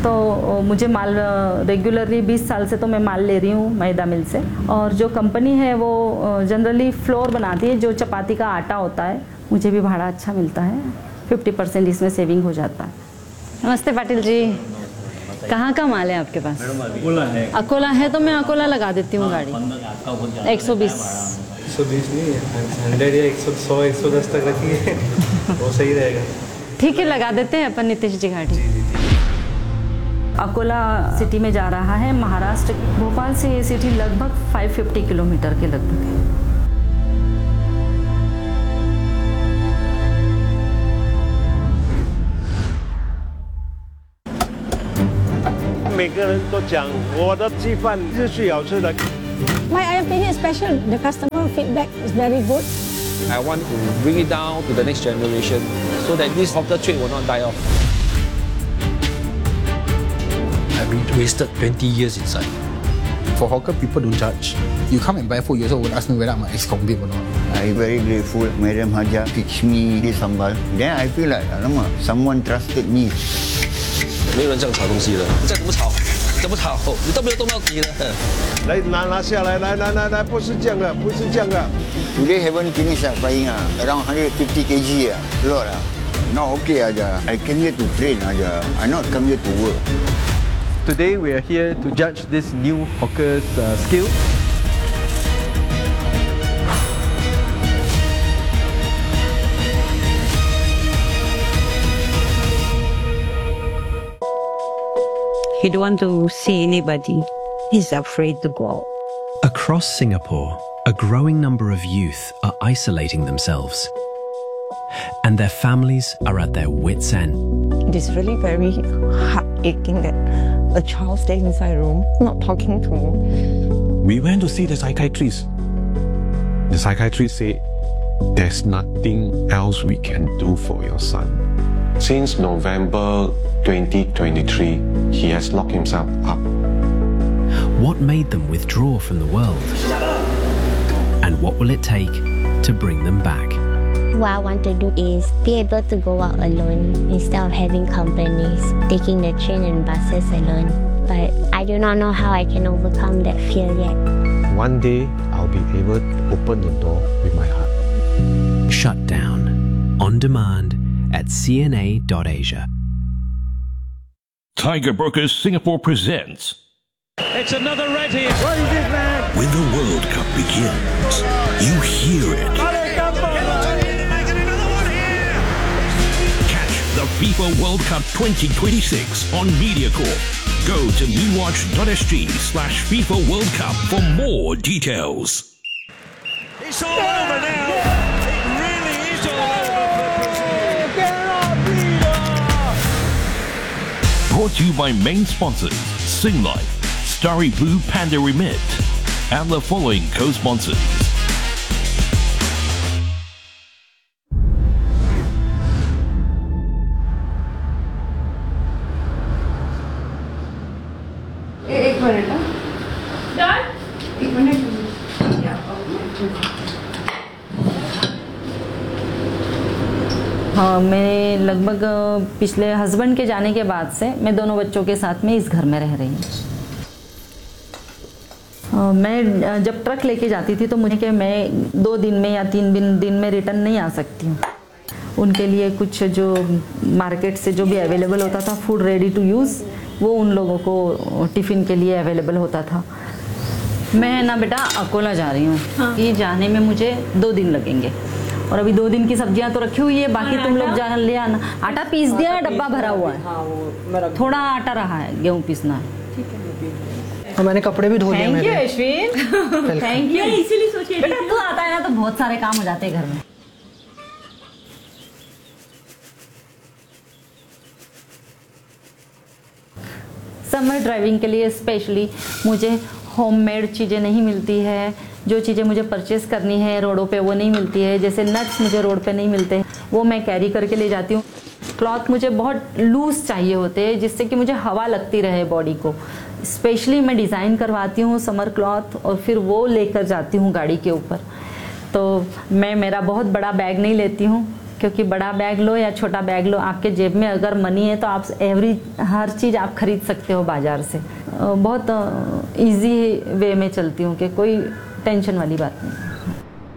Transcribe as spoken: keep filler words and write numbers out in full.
तो मुझे माल रेगुलरली बीस साल से तो मैं माल ले रही हूँ मैदा मिल से। और जो कंपनी है वो जनरली फ्लोर बनाती है, जो चपाती का आटा होता है। मुझे भी भाड़ा अच्छा मिलता है, पचास परसेंट इसमें सेविंग हो जाता है। नमस्ते पाटिल जी, कहाँ का माल है आपके पास? अकोला है। अकोला है तो मैं अकोला लगा देती हूँ गाड़ी। एक सौ बीस एक सौ बीस नहीं, हंड्रेड या एक सौ सौ एक सौ दस तक रखिए, वो सही रहेगा। ठीक है, लगा देते हैं अपन नीतीश जी गाड़ी। अकोला सिटी में जा रहा है, महाराष्ट्र। भोपाल से ये सिटी लगभग पाँच सौ पचास किलोमीटर के लगभग है। 每个人都讲我的鸡饭是最好吃的。 My opinion is special. The customer feedback is very good. I want to bring it down to the next generation so that this hawker trade will not die off. I've been wasted twenty years inside. For hawker, people don't judge. You come and buy food, you also won't ask me whether I'm an ex-convict or not. I'm very grateful. Madam Haja teach me this sambal. Then I feel like, alamak, someone trusted me. 没有人这样炒东西的，你再怎么炒，怎么炒，你都没有动到底的。 来拿拿下来，来来来来，不是这样的，不是这样的。 Today haven't finished uh, frying uh, around one hundred fifty kilograms uh, lot uh. Not okay aja. I came here to train aja. I not come here to work. Today we are here to judge this new hawker's uh, skill. He don't want to see anybody. He's afraid to go out. Across Singapore, a growing number of youth are isolating themselves, and their families are at their wits' end. It is really very heart-aching that a child stays inside a room, not talking to him. We went to see the psychiatrist. The psychiatrist said, there's nothing else we can do for your son. Since November twenty twenty-three, he has locked himself up. What made them withdraw from the world? And what will it take to bring them back? What I want to do is be able to go out alone instead of having companies, taking the train and buses alone. But I do not know how I can overcome that fear yet. One day, I'll be able to open the door with my heart. Shut Down. On demand at c n a dot asia. Tiger Brokers Singapore presents. It's another red here. What is this, man? When the World Cup begins, you hear it. Catch the FIFA World Cup twenty twenty-six on MediaCorp. Go to mewatch.sg slash FIFA World Cup for more details. It's all over now. It really is all over for Brazil. Brought to you by main sponsors Singlife, Starry Blue Panda Remit, and the following co-sponsors. एक minute done एक minute हाँ, मैं लगभग पिछले husband के जाने के बाद से मैं दोनों बच्चों के साथ में इस घर में रह रही हूँ। मैं जब ट्रक लेके जाती थी तो मुझे कि मैं दो दिन में या तीन दिन दिन में रिटर्न नहीं आ सकती हूँ। उनके लिए कुछ जो मार्केट से जो भी अवेलेबल होता था फूड रेडी टू यूज़, वो उन लोगों को टिफ़िन के लिए अवेलेबल होता था। मैं ना बेटा अकोला जा रही हूँ। हाँ। ये जाने में मुझे दो दिन लगेंगे और अभी दो दिन की सब्जियां तो रखी हुई है, बाकी तुम लोग जान ले आना। आटा पीस दिया, डब्बा भरा हुआ है, थोड़ा आटा रहा है, गेहूँ पीसना है। और मैंने कपड़े भी धो लिए मेरे। Thank you Ashwin, thank you. इसीलिए सोचिए बेटा तू आता है ना तो बहुत सारे काम हो जाते हैं घर में। समर ड्राइविंग के लिए स्पेशली मुझे होममेड चीज़ें नहीं मिलती है। जो चीज़ें मुझे परचेस करनी है रोडों पे वो नहीं मिलती है। जैसे नट्स मुझे रोड पे नहीं मिलते हैं, वो मैं कैरी करके ले जाती हूँ। क्लॉथ मुझे बहुत लूज चाहिए होते हैं जिससे कि मुझे हवा लगती रहे बॉडी को। स्पेशली मैं डिज़ाइन करवाती हूँ समर क्लॉथ और फिर वो लेकर जाती हूँ गाड़ी के ऊपर। तो मैं मेरा बहुत बड़ा बैग नहीं लेती हूँ क्योंकि बड़ा बैग लो या छोटा बैग लो, आपके जेब में अगर मनी है तो आप एवरी हर चीज़ आप खरीद सकते हो बाज़ार से। बहुत इजी वे में चलती हूँ कि कोई टेंशन वाली बात नहीं।